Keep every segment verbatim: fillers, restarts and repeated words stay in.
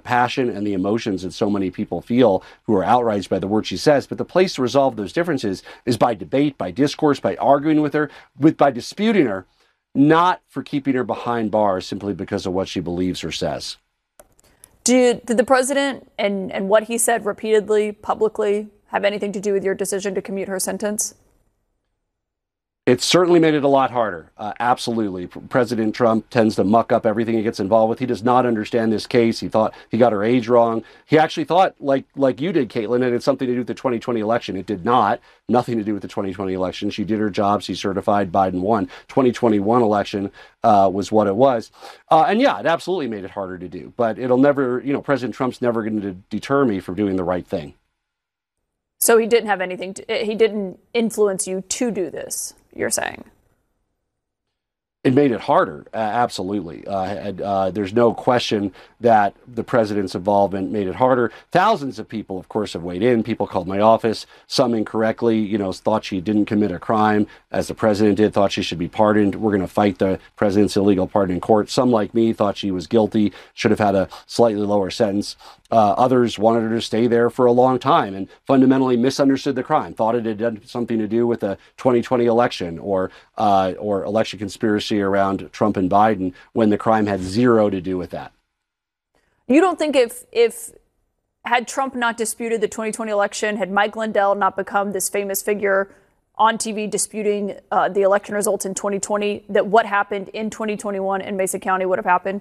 passion and the emotions that so many people feel who are outraged by the words she says. But the place to resolve those differences is by debate, by discourse, by arguing with her, with by disputing her, not for keeping her behind bars simply because of what she believes or says. Did, did the president and, and what he said repeatedly, publicly, have anything to do with your decision to commute her sentence? It certainly made it a lot harder. Uh, absolutely. President Trump tends to muck up everything he gets involved with. He does not understand this case. He thought he got her age wrong. He actually thought, like like you did, Caitlin, it had something to do with the twenty twenty election. It did not. Nothing to do with the twenty twenty election. She did her job. She certified Biden won. twenty twenty-one election uh, was what it was. Uh, and yeah, it absolutely made it harder to do. But it'll never, you know, President Trump's never going to deter me from doing the right thing. So he didn't have anything to, he didn't influence you to do this, you're saying? It made it harder, uh, absolutely. Uh, uh, there's no question that the president's involvement made it harder. Thousands of people, of course, have weighed in. People called my office, some incorrectly, you know, thought she didn't commit a crime, as the president did, thought she should be pardoned. We're going to fight the president's illegal pardon in court. Some, like me, thought she was guilty, should have had a slightly lower sentence. Uh, others wanted her to stay there for a long time and fundamentally misunderstood the crime, thought it had done something to do with the twenty twenty election or uh, or election conspiracy around Trump and Biden, when the crime had zero to do with that. You don't think if if had Trump not disputed the twenty twenty election, had Mike Lindell not become this famous figure on T V disputing uh, the election results in twenty twenty, that what happened in twenty twenty-one in Mesa County would have happened?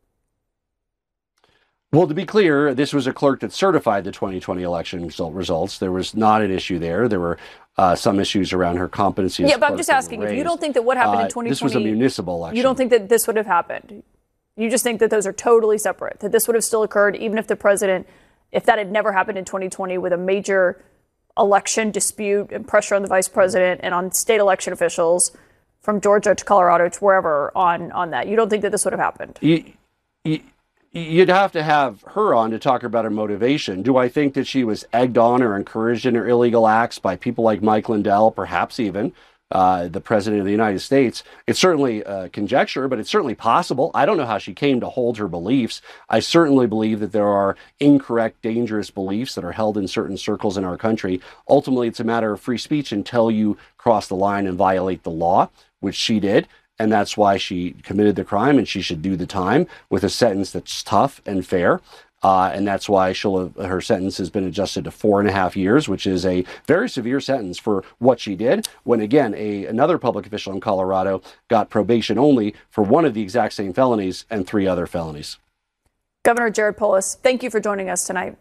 Well, to be clear, this was a clerk that certified the twenty twenty election results. There was not an issue there. There were uh, some issues around her competency. Yeah, but I'm just asking, if you don't think that what happened in twenty twenty... Uh, this was a municipal election. You don't think that this would have happened? You just think that those are totally separate, that this would have still occurred even if the president, if that had never happened in twenty twenty with a major election dispute and pressure on the vice president and on state election officials from Georgia to Colorado to wherever on, on that. You don't think that this would have happened? You, you, You'd have to have her on to talk about her motivation. Do I think that she was egged on or encouraged in her illegal acts by people like Mike Lindell, perhaps even uh, the president of the United States? It's certainly uh, conjecture, but it's certainly possible. I don't know how she came to hold her beliefs. I certainly believe that there are incorrect, dangerous beliefs that are held in certain circles in our country. Ultimately, it's a matter of free speech until you cross the line and violate the law, which she did. And that's why she committed the crime, and she should do the time with a sentence that's tough and fair. Uh, and that's why she'll have, her sentence has been adjusted to four and a half years, which is a very severe sentence for what she did. When, again, a another public official in Colorado got probation only for one of the exact same felonies and three other felonies. Governor Jared Polis, thank you for joining us tonight.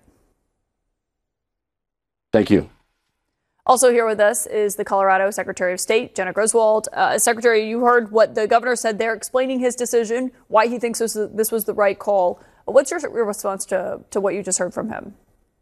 Thank you. Also here with us is the Colorado Secretary of State, Jena Griswold. Uh, Secretary, you heard what the governor said there, explaining his decision, why he thinks this was, this was the right call. What's your, your response to, to what you just heard from him?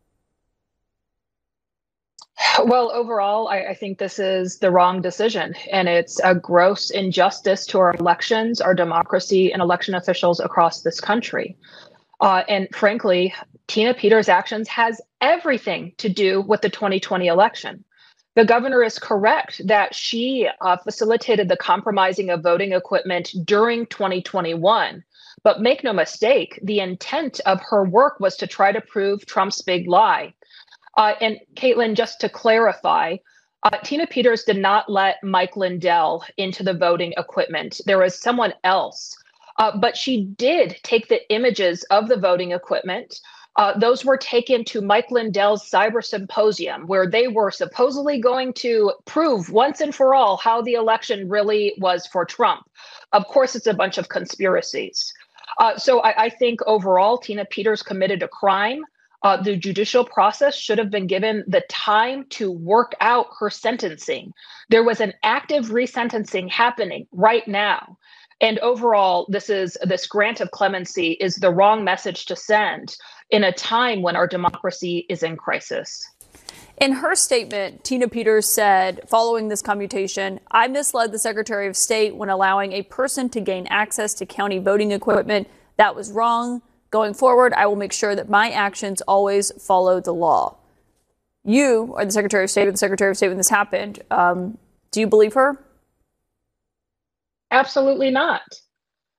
Well, overall, I, I think this is the wrong decision, and it's a gross injustice to our elections, our democracy, and election officials across this country. Uh, and frankly, Tina Peters' actions has everything to do with the twenty twenty election. The governor is correct that she uh, facilitated the compromising of voting equipment during twenty twenty-one. But make no mistake, the intent of her work was to try to prove Trump's big lie. Uh, and Caitlin, just to clarify, uh, Tina Peters did not let Mike Lindell into the voting equipment. There was someone else. Uh, but she did take the images of the voting equipment. Uh, those were taken to Mike Lindell's cyber symposium, where they were supposedly going to prove once and for all how the election really was for Trump. Of course, it's a bunch of conspiracies. Uh, so I, I think overall, Tina Peters committed a crime. Uh, the judicial process should have been given the time to work out her sentencing. There was an active resentencing happening right now. And overall, this is this grant of clemency is the wrong message to send in a time when our democracy is in crisis. In her statement, Tina Peters said, following this commutation, I misled the Secretary of State when allowing a person to gain access to county voting equipment. That was wrong. Going forward, I will make sure that my actions always follow the law. You are the Secretary of State or the Secretary of State when this happened. Um, do you believe her? Absolutely not.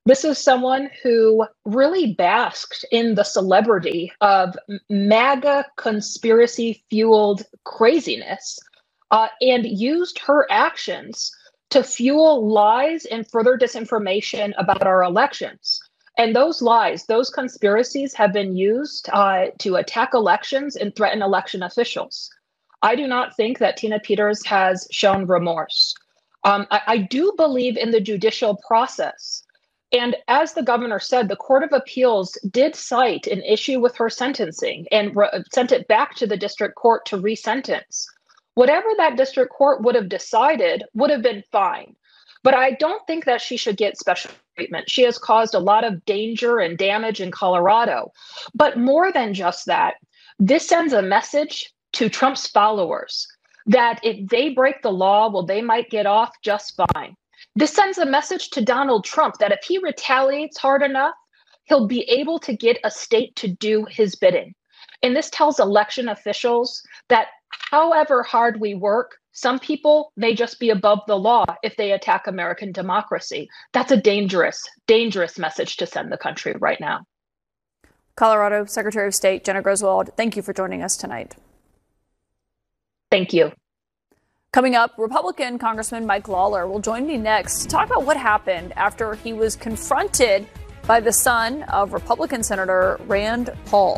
This is someone who really basked in the celebrity of MAGA conspiracy-fueled craziness uh, and used her actions to fuel lies and further disinformation about our elections. And those lies, those conspiracies have been used uh, to attack elections and threaten election officials. I do not think that Tina Peters has shown remorse. Um, I, I do believe in the judicial process. And as the governor said, the Court of Appeals did cite an issue with her sentencing and re- sent it back to the district court to resentence. Whatever that district court would have decided would have been fine. But I don't think that she should get special treatment. She has caused a lot of danger and damage in Colorado. But more than just that, this sends a message to Trump's followers that if they break the law, well, they might get off just fine. This sends a message to Donald Trump that if he retaliates hard enough, he'll be able to get a state to do his bidding. And this tells election officials that however hard we work, some people may just be above the law if they attack American democracy. That's a dangerous, dangerous message to send the country right now. Colorado Secretary of State Jena Griswold, thank you for joining us tonight. Thank you. Coming up, Republican Congressman Mike Lawler will join me next to talk about what happened after he was confronted by the son of Republican Senator Rand Paul.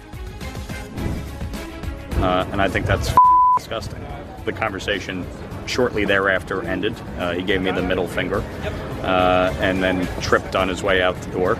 Uh, and I think that's disgusting. The conversation shortly thereafter ended. Uh, he gave me the middle finger uh, and then tripped on his way out the door.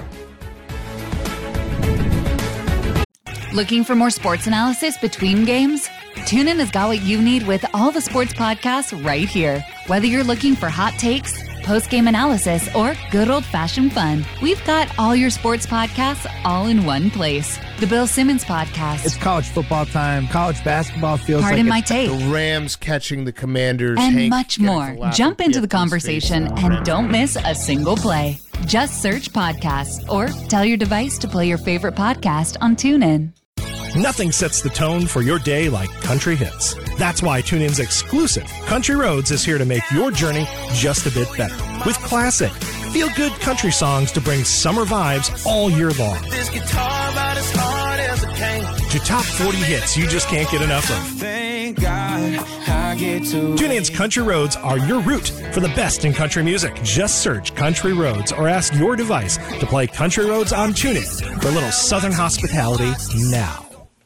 Looking for more sports analysis between games? TuneIn has got what you need with all the sports podcasts right here. Whether you're looking for hot takes, post-game analysis, or good old-fashioned fun, we've got all your sports podcasts all in one place. The Bill Simmons Podcast. It's college football time. College basketball feels Pardon like my it's take. The Rams catching the Commanders. And Hank much more. Jump into the conversation and don't miss a single play. Just search podcasts or tell your device to play your favorite podcast on TuneIn. Nothing sets the tone for your day like country hits. That's why TuneIn's exclusive Country Roads is here to make your journey just a bit better. With classic, feel-good country songs to bring summer vibes all year long. This guitar about as hard as it came. To top forty hits you just can't get enough of. Thank God I get to TuneIn's Country Roads are your route for the best in country music. Just search Country Roads or ask your device to play Country Roads on TuneIn for a little southern hospitality now.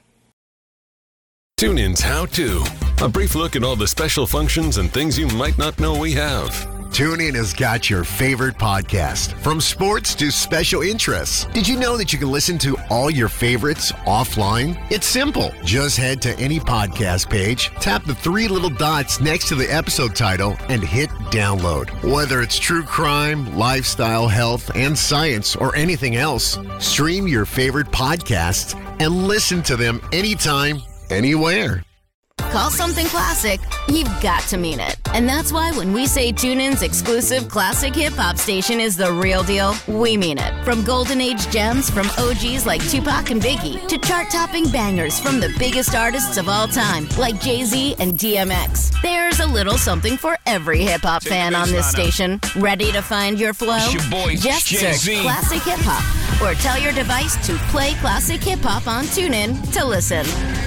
TuneIn's How To. A brief look at all the special functions and things you might not know we have. TuneIn has got your favorite podcast, from sports to special interests. Did you know that you can listen to all your favorites offline? It's simple. Just head to any podcast page, tap the three little dots next to the episode title, and hit download. Whether it's true crime, lifestyle, health, and science, or anything else, stream your favorite podcasts and listen to them anytime, anywhere. Call something classic, you've got to mean it. And that's why when we say TuneIn's exclusive classic hip-hop station is the real deal, we mean it. From golden age gems from O Gs like Tupac and Biggie, to chart-topping bangers from the biggest artists of all time, like Jay-Z and D M X. There's a little something for every hip-hop fan on this station. Ready to find your flow? It's your boy, Just Jay-Z. search Classic Hip Hop, or tell your device to play Classic Hip Hop on TuneIn to listen.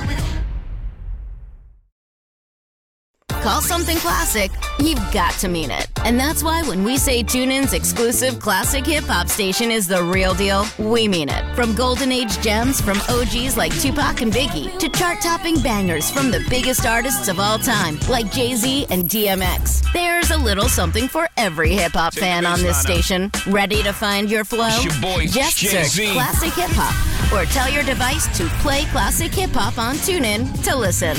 Call something classic, you've got to mean it. And that's why when we say TuneIn's exclusive classic hip-hop station is the real deal, we mean it. From golden age gems from O Gs like Tupac and Biggie, to chart-topping bangers from the biggest artists of all time, like Jay-Z and D M X. There's a little something for every hip-hop fan on this station. Ready to find your flow? It's your boy, Just Jay-Z. search Classic Hip Hop, or tell your device to play Classic Hip Hop on TuneIn to listen.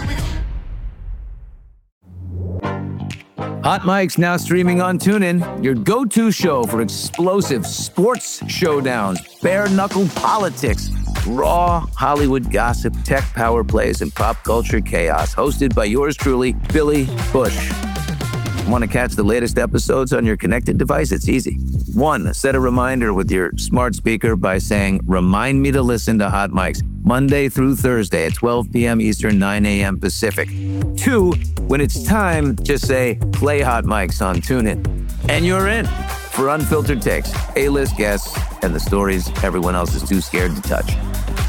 Hot Mike's now streaming on TuneIn, your go-to show for explosive sports showdowns, bare-knuckle politics, raw Hollywood gossip, tech power plays, and pop culture chaos. Hosted by yours truly, Billy Bush. Want to catch the latest episodes on your connected device? It's easy. One, set a reminder with your smart speaker by saying, "Remind me to listen to Hot Mike's Monday through Thursday at twelve p.m. Eastern, nine a.m. Pacific." Two, when it's time, just say, "Play Hot Mike's on TuneIn." And you're in. for unfiltered takes, A-list guests, and the stories everyone else is too scared to touch.